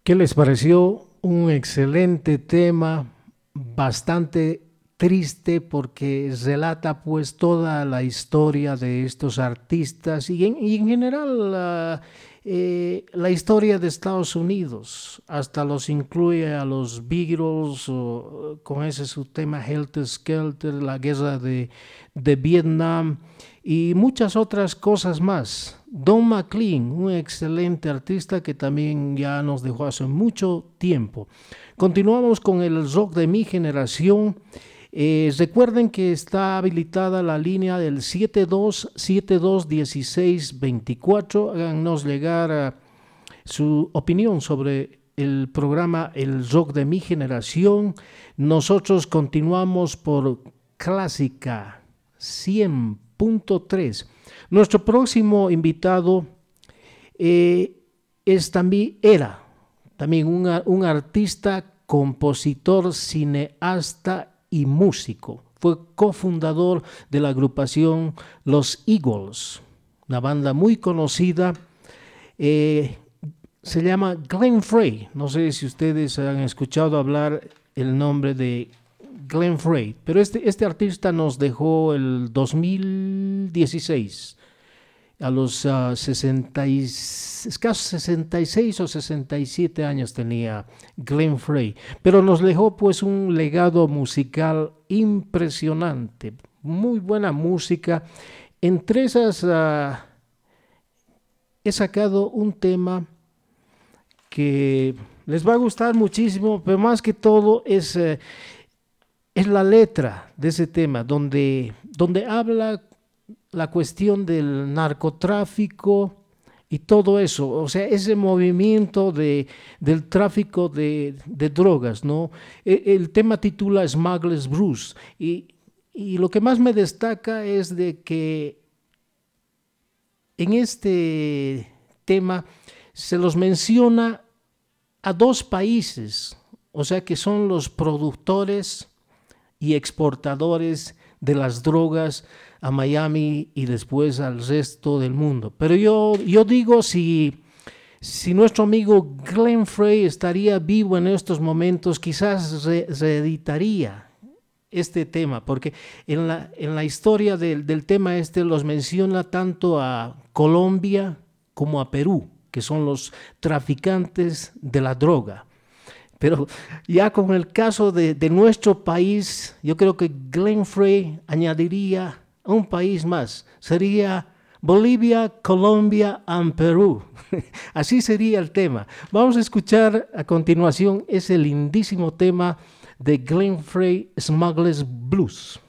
¿Qué les pareció? Un excelente tema, bastante triste porque relata pues toda la historia de estos artistas y en general la historia de Estados Unidos. Hasta los incluye a los Beatles con ese su tema Helter Skelter, la guerra de Vietnam y muchas otras cosas más. Don McLean, un excelente artista que también ya nos dejó hace mucho tiempo. Continuamos con el rock de mi generación. Recuerden que está habilitada la línea del 72721624. Háganos llegar a su opinión sobre el programa El Rock de mi generación. Nosotros continuamos por Clásica 100.3. Nuestro próximo invitado era también un artista, compositor, cineasta y músico. Fue cofundador de la agrupación Los Eagles, una banda muy conocida. Se llama Glenn Frey. No sé si ustedes han escuchado hablar el nombre de Glenn Frey, pero este artista nos dejó el 2016 a los escasos 66 o 67 años tenía Glenn Frey, pero nos dejó pues un legado musical impresionante, muy buena música. Entre esas he sacado un tema que les va a gustar muchísimo, pero más que todo es la letra de ese tema, donde habla la cuestión del narcotráfico y todo eso, o sea, ese movimiento del tráfico de drogas, ¿no? El tema titula Smuggler's Blues y lo que más me destaca es de que en este tema se los menciona a dos países, o sea que son los productores y exportadores de las drogas a Miami y después al resto del mundo. Pero yo digo, si nuestro amigo Glenn Frey estaría vivo en estos momentos, quizás reeditaría este tema, porque en la historia del tema los menciona tanto a Colombia como a Perú, que son los traficantes de la droga. Pero ya con el caso de nuestro país, yo creo que Glenn Frey añadiría un país más. Sería Bolivia, Colombia y Perú. Así sería el tema. Vamos a escuchar a continuación ese lindísimo tema de Glenn Frey, Smuggler's Blues.